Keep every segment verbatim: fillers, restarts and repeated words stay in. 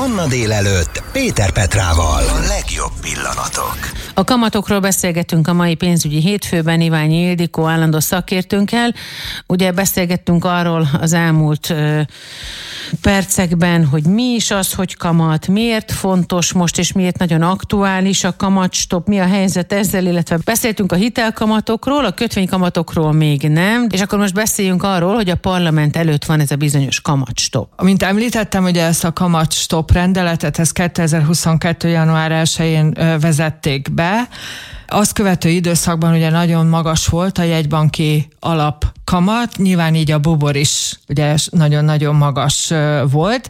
Manna délelőtt Péter Petrával. A legjobb pillanatok. A kamatokról beszélgettünk a mai pénzügyi hétfőben Iványi Ildikó állandó szakértőnkkel. Ugye beszélgettünk arról az elmúlt ö, percekben, hogy mi is az, hogy kamat, miért fontos most, és miért nagyon aktuális a kamatstop, mi a helyzet ezzel, illetve beszéltünk a hitelkamatokról, a kötvénykamatokról még nem, és akkor most beszéljünk arról, hogy a parlament előtt van ez a bizonyos kamatstop. Mint említettem, ugye ezt a kamatstop rendeletet, ezt kétezer-huszonkettő. január elsején vezették be. Azt követő időszakban ugye nagyon magas volt a jegybanki alapkamat, nyilván így a bubor is ugye nagyon-nagyon magas volt,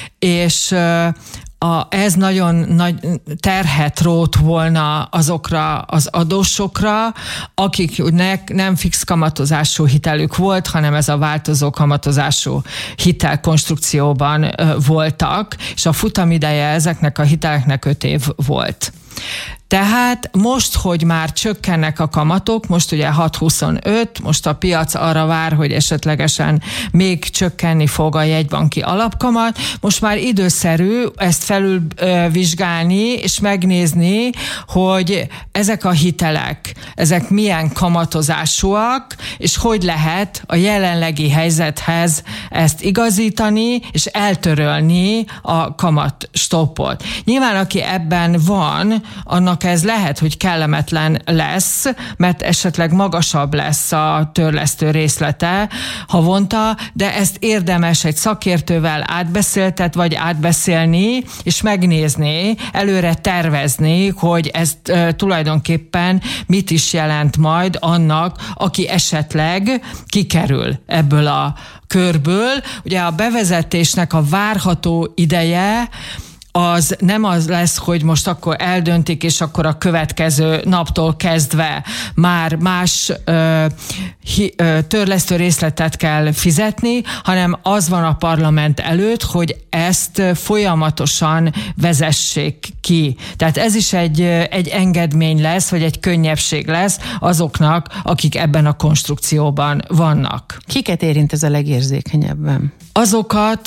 és A, ez nagyon nagy terhet rótt volna azokra az adósokra, akiknek nem fix kamatozású hitelük volt, hanem ez a változó kamatozású hitelkonstrukcióban voltak, és a futamideje ezeknek a hiteleknek öt év volt. Tehát most, hogy már csökkennek a kamatok, most ugye hat egész huszonöt, most a piac arra vár, hogy esetlegesen még csökkenni fog a jegybanki alapkamat, most már időszerű ezt felülvizsgálni és megnézni, hogy ezek a hitelek, ezek milyen kamatozásúak, és hogy lehet a jelenlegi helyzethez ezt igazítani, és eltörölni a kamatstoppot. Nyilván, aki ebben van, annak ez lehet, hogy kellemetlen lesz, mert esetleg magasabb lesz a törlesztő részlete havonta, de ezt érdemes egy szakértővel átbeszéltet, vagy átbeszélni, és megnézni, előre tervezni, hogy ez e, tulajdonképpen mit is jelent majd annak, aki esetleg kikerül ebből a körből. Ugye a bevezetésnek a várható ideje az nem az lesz, hogy most akkor eldöntik, és akkor a következő naptól kezdve már más ö, hi, ö, törlesztő részletet kell fizetni, hanem az van a parlament előtt, hogy ezt folyamatosan vezessék ki. Tehát ez is egy, egy engedmény lesz, vagy egy könnyebbség lesz azoknak, akik ebben a konstrukcióban vannak. Kiket érint ez a legérzékenyebben? Azokat,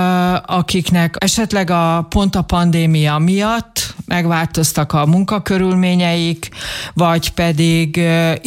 akiknek esetleg a pont a pandémia miatt megváltoztak a munkakörülményeik, vagy pedig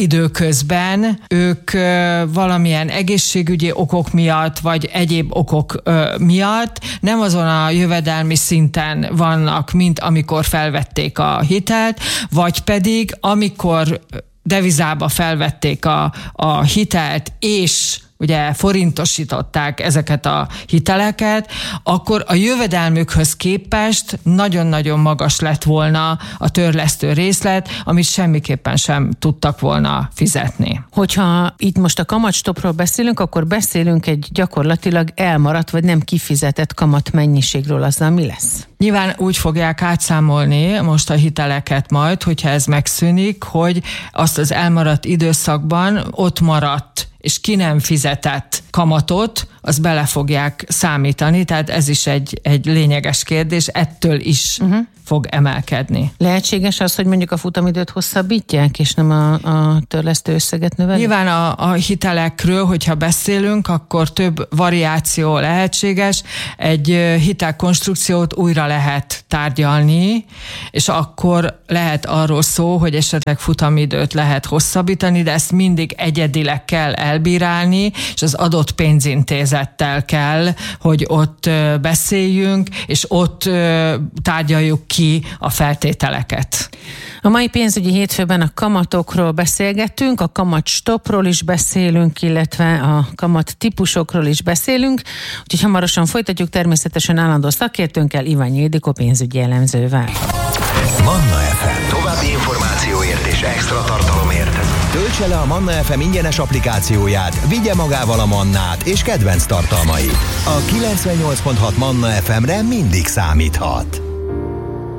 időközben ők valamilyen egészségügyi okok miatt, vagy egyéb okok miatt nem azon a jövedelmi szinten vannak, mint amikor felvették a hitelt, vagy pedig amikor devizába felvették a, a hitelt, és ugye forintosították ezeket a hiteleket, akkor a jövedelmükhöz képest nagyon-nagyon magas lett volna a törlesztő részlet, amit semmiképpen sem tudtak volna fizetni. Hogyha itt most a kamatstopról beszélünk, akkor beszélünk egy gyakorlatilag elmaradt, vagy nem kifizetett kamatmennyiségről, azzal mi lesz? Nyilván úgy fogják átszámolni most a hiteleket majd, hogyha ez megszűnik, hogy azt az elmaradt időszakban ott maradt és ki nem fizetett kamatot, az bele fogják számítani, tehát ez is egy, egy lényeges kérdés, ettől is uh-huh. fog emelkedni. Lehetséges az, hogy mondjuk a futamidőt hosszabbítják, és nem a, a törlesztő összeget növelik? Nyilván a, a hitelekről, hogyha beszélünk, akkor több variáció lehetséges. Egy hitelkonstrukciót újra lehet tárgyalni, és akkor lehet arról szó, hogy esetleg futamidőt lehet hosszabbítani, de ezt mindig egyedileg kell elbírálni, és az adott pénzintézettel kell, hogy ott beszéljünk, és ott tárgyaljuk ki a feltételeket. A mai pénzügyi hétfőben a kamatokról beszélgettünk, a kamatstopról is beszélünk, illetve a kamat típusokról is beszélünk, úgyhogy hamarosan folytatjuk természetesen állandó szakértőnkkel, Iványi Ildikó pénzügyi elemzővel. Manna ef em. További információért és extra tartalomért töltse le a Manna ef em ingyenes applikációját, vigye magával a Mannát és kedvenc tartalmait. A kilencvennyolc pont hat Manna ef emre mindig számíthat.